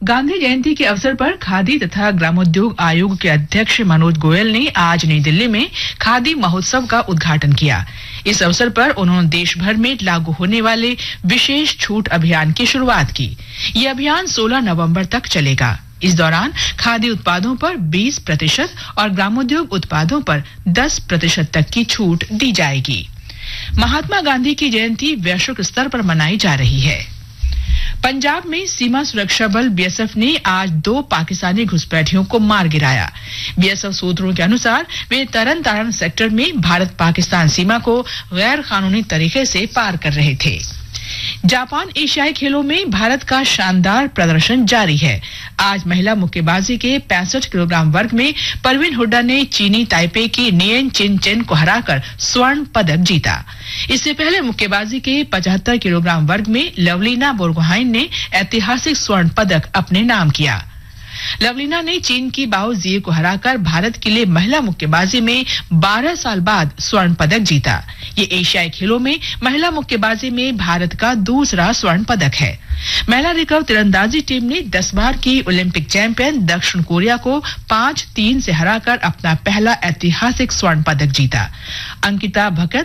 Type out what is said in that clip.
गांधी जयंती के अवसर पर खादी तथा ग्रामोद्योग आयोग के अध्यक्ष मनोज गोयल ने आज नई दिल्ली में खादी महोत्सव का उद्घाटन किया। इस अवसर पर उन्होंने देश भर में लागू होने वाले विशेष छूट अभियान की शुरुआत की। ये अभियान 16 नवंबर तक चलेगा। इस दौरान खादी उत्पादों पर 20% और ग्रामोद्योग उत्पादों पर 10% तक की छूट दी जाएगी। महात्मा गांधी की जयंती वैश्विक स्तर पर मनाई जा रही है। पंजाब में सीमा सुरक्षा बल बीएसएफ ने आज 2 पाकिस्तानी घुसपैठियों को मार गिराया। बीएसएफ सूत्रों के अनुसार वे तरन तारण सेक्टर में भारत पाकिस्तान सीमा को गैर कानूनी तरीके से पार कर रहे थे। जापान एशियाई खेलों में भारत का शानदार प्रदर्शन जारी है। आज महिला मुक्केबाजी के 65 किलोग्राम वर्ग में परवीन हुड्डा ने चीनी ताइपे की नियन चिन चेन को हराकर स्वर्ण पदक जीता। इससे पहले मुक्केबाजी के 75 किलोग्राम वर्ग में लवलीना बोरगोहाइन ने ऐतिहासिक स्वर्ण पदक अपने नाम किया। लवलीना ने चीन की बाओ जिए को हराकर भारत के लिए महिला मुक्केबाजी में 12 साल बाद स्वर्ण पदक जीता। ये एशियाई खेलों में महिला मुक्केबाजी में भारत का दूसरा स्वर्ण पदक है। महिला रिकर्व तीरंदाजी टीम ने 10 बार की ओलंपिक चैंपियन दक्षिण कोरिया को 5-3 से हराकर अपना पहला ऐतिहासिक स्वर्ण पदक जीता। अंकिता भकत